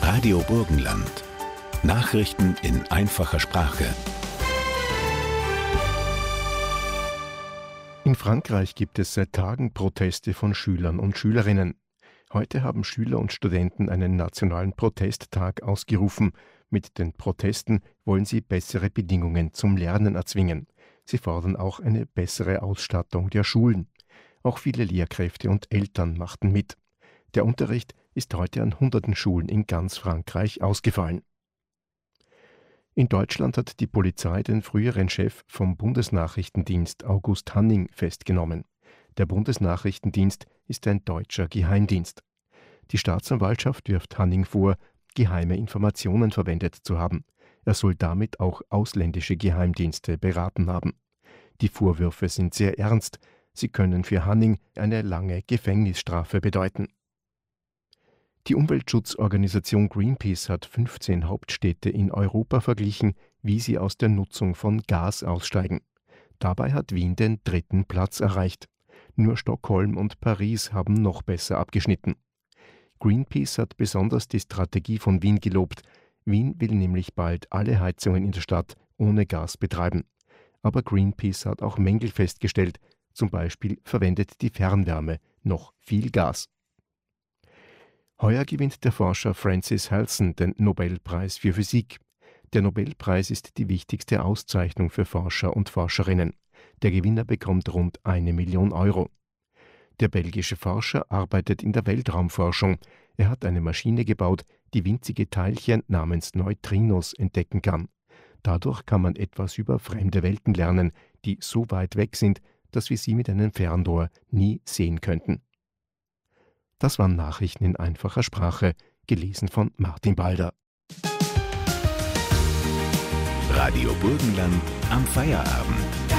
Radio Burgenland. Nachrichten in einfacher Sprache. In Frankreich gibt es seit Tagen Proteste von Schülern und Schülerinnen. Heute haben Schüler und Studenten einen nationalen Protesttag ausgerufen. Mit den Protesten wollen sie bessere Bedingungen zum Lernen erzwingen. Sie fordern auch eine bessere Ausstattung der Schulen. Auch viele Lehrkräfte und Eltern machten mit. Der Unterricht ist heute an hunderten Schulen in ganz Frankreich ausgefallen. In Deutschland hat die Polizei den früheren Chef vom Bundesnachrichtendienst August Hanning festgenommen. Der Bundesnachrichtendienst ist ein deutscher Geheimdienst. Die Staatsanwaltschaft wirft Hanning vor, geheime Informationen verwendet zu haben. Er soll damit auch ausländische Geheimdienste beraten haben. Die Vorwürfe sind sehr ernst. Sie können für Hanning eine lange Gefängnisstrafe bedeuten. Die Umweltschutzorganisation Greenpeace hat 15 Hauptstädte in Europa verglichen, wie sie aus der Nutzung von Gas aussteigen. Dabei hat Wien den 3. Platz erreicht. Nur Stockholm und Paris haben noch besser abgeschnitten. Greenpeace hat besonders die Strategie von Wien gelobt. Wien will nämlich bald alle Heizungen in der Stadt ohne Gas betreiben. Aber Greenpeace hat auch Mängel festgestellt. Zum Beispiel verwendet die Fernwärme noch viel Gas. Heuer gewinnt der Forscher Francis Halson den Nobelpreis für Physik. Der Nobelpreis ist die wichtigste Auszeichnung für Forscher und Forscherinnen. Der Gewinner bekommt rund 1 Million Euro. Der belgische Forscher arbeitet in der Weltraumforschung. Er hat eine Maschine gebaut, die winzige Teilchen namens Neutrinos entdecken kann. Dadurch kann man etwas über fremde Welten lernen, die so weit weg sind, dass wir sie mit einem Fernrohr nie sehen könnten. Das waren Nachrichten in einfacher Sprache, gelesen von Martin Balder. Radio Burgenland am Feierabend.